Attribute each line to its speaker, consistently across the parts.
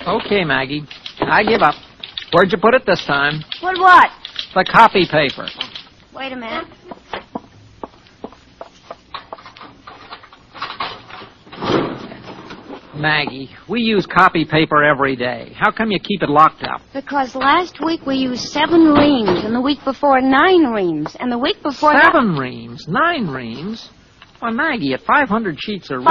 Speaker 1: Okay, Maggie. I give up. Where'd you put it this time?
Speaker 2: What?
Speaker 1: The copy paper.
Speaker 2: Wait a minute.
Speaker 1: Maggie, we use copy paper every day. How come you keep it locked up?
Speaker 2: Because last week we used 7 reams, and the week before 9 reams, and the week before
Speaker 1: 7 reams? 9 reams? Well, Maggie, at 500 sheets a ream...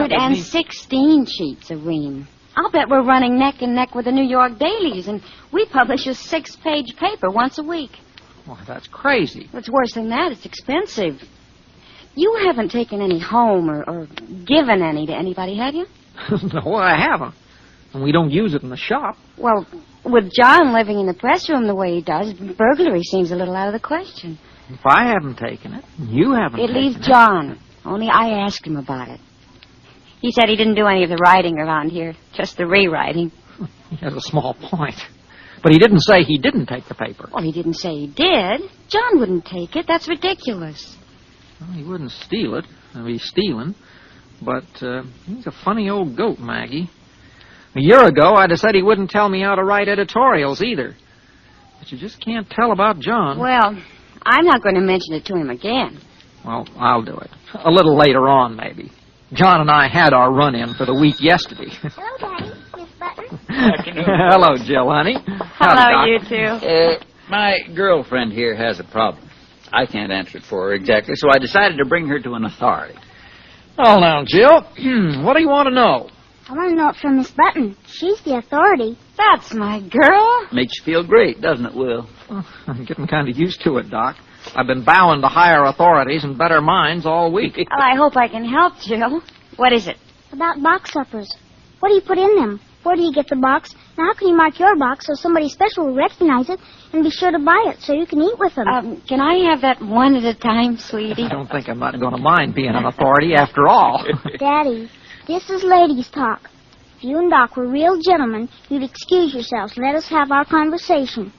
Speaker 2: 516 sheets a ream. I'll bet we're running neck and neck with the New York dailies, and we publish a 6-page paper once a week.
Speaker 1: Well, that's crazy.
Speaker 2: What's worse than that, it's expensive. You haven't taken any home or given any to anybody, have you?
Speaker 1: No, I haven't. And we don't use it in the shop.
Speaker 2: Well, with John living in the press room the way he does, burglary seems a little out of the question.
Speaker 1: If I haven't taken it, you haven't taken it.
Speaker 2: It leaves John. Only I asked him about it. He said he didn't do any of the writing around here, just the rewriting.
Speaker 1: He has a small point. But he didn't say he didn't take the paper.
Speaker 2: Well, he didn't say he did. John wouldn't take it. That's ridiculous.
Speaker 1: Well, he wouldn't steal it. He's stealing. But he's a funny old goat, Maggie. A year ago, I'd have said he wouldn't tell me how to write editorials either. But you just can't tell about John.
Speaker 2: Well, I'm not going to mention it to him again.
Speaker 1: Well, I'll do it. A little later on, maybe. John and I had our run-in for the week yesterday.
Speaker 3: Hello, Daddy. Miss Button.
Speaker 1: Hello, Jill, honey.
Speaker 2: Hello, you two.
Speaker 4: My girlfriend here has a problem. I can't answer it for her exactly, so I decided to bring her to an authority.
Speaker 1: Oh, now, Jill, what do you want to know?
Speaker 3: I want to know it from Miss Button. She's the authority.
Speaker 2: That's my girl.
Speaker 4: Makes you feel great, doesn't it, Will?
Speaker 1: I'm getting kind of used to it, Doc. I've been bowing to higher authorities and better minds all week.
Speaker 2: Well, I hope I can help, Jill. What is it?
Speaker 3: About box suppers. What do you put in them? Where do you get the box? Now, how can you mark your box so somebody special will recognize it and be sure to buy it so you can eat with them?
Speaker 2: Can I have that one at a time, sweetie?
Speaker 1: I don't think I'm not going to mind being an authority after all.
Speaker 3: Daddy, this is ladies' talk. If you and Doc were real gentlemen, you'd excuse yourselves. Let us have our conversation.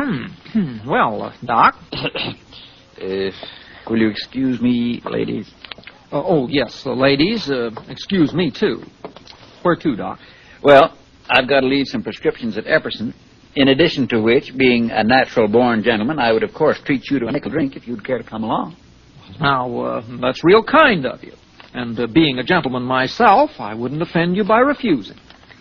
Speaker 1: Well, Doc?
Speaker 4: Will you excuse me, ladies?
Speaker 1: Yes, ladies. Excuse me, too. Where to, Doc?
Speaker 4: Well, I've got to leave some prescriptions at Epperson, in addition to which, being a natural-born gentleman, I would, of course, treat you to a nickel drink if you'd care to come along.
Speaker 1: Now, that's real kind of you. And being a gentleman myself, I wouldn't offend you by refusing.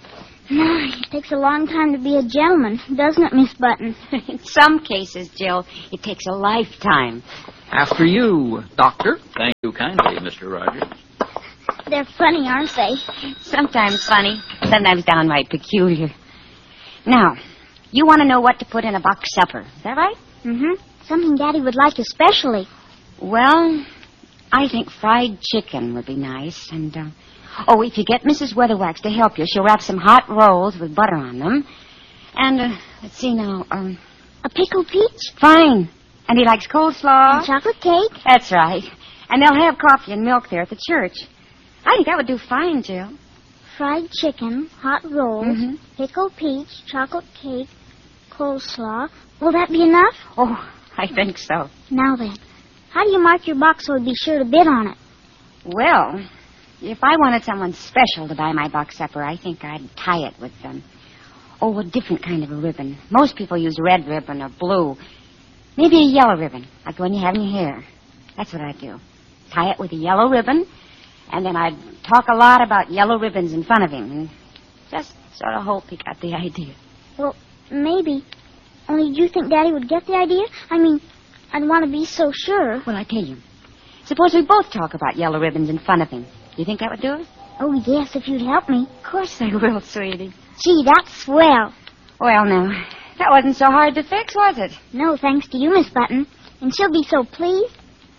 Speaker 3: It takes a long time to be a gentleman, doesn't it, Miss Button?
Speaker 2: In some cases, Jill, it takes a lifetime.
Speaker 1: After you, Doctor.
Speaker 4: Thank you kindly, Mr. Rogers.
Speaker 3: They're funny, aren't they?
Speaker 2: Sometimes funny, sometimes downright peculiar. Now, you want to know what to put in a box supper, is that right?
Speaker 3: Mm-hmm. Something Daddy would like especially.
Speaker 2: Well, I think fried chicken would be nice. And, if you get Mrs. Weatherwax to help you, she'll wrap some hot rolls with butter on them. And, let's see now,
Speaker 3: A pickled peach?
Speaker 2: Fine. And he likes coleslaw.
Speaker 3: And chocolate cake?
Speaker 2: That's right. And they'll have coffee and milk there at the church. I think that would do fine, Jill.
Speaker 3: Fried chicken, hot rolls, pickled peach, chocolate cake, coleslaw. Will that be enough?
Speaker 2: Oh, I think so.
Speaker 3: Now then, how do you mark your box so we'd be sure to bid on it?
Speaker 2: Well, if I wanted someone special to buy my box supper, I think I'd tie it with a different kind of a ribbon. Most people use red ribbon or blue. Maybe a yellow ribbon, like the one you have in your hair. That's what I'd do. Tie it with a yellow ribbon, and then I'd talk a lot about yellow ribbons in front of him, and just sort of hope he got the idea.
Speaker 3: Well, maybe. Only do you think Daddy would get the idea? I mean, I'd want to be so sure.
Speaker 2: Well, I tell you, suppose we both talk about yellow ribbons in front of him. Do you think that would do it?
Speaker 3: Oh, yes, if you'd help me.
Speaker 2: Of course I will, sweetie.
Speaker 3: Gee, that's swell.
Speaker 2: Well, now, that wasn't so hard to fix, was it?
Speaker 3: No, thanks to you, Miss Button. And she'll be so pleased.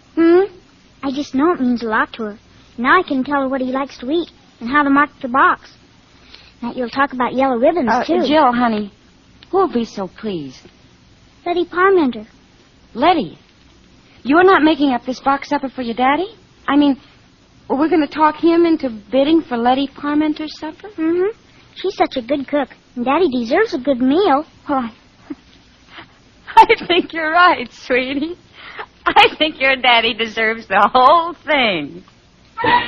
Speaker 3: I just know it means a lot to her. Now I can tell her what he likes to eat and how to mark the box. Now you'll talk about yellow ribbons, too.
Speaker 2: Jill, honey, who'll be so pleased?
Speaker 3: Letty Parmenter.
Speaker 2: Letty? You're not making up this box supper for your daddy? I mean, we're going to talk him into bidding for Letty Parmenter's supper?
Speaker 3: Mm-hmm. She's such a good cook, and Daddy deserves a good meal.
Speaker 2: Well, I think you're right, sweetie. I think your daddy deserves the whole thing.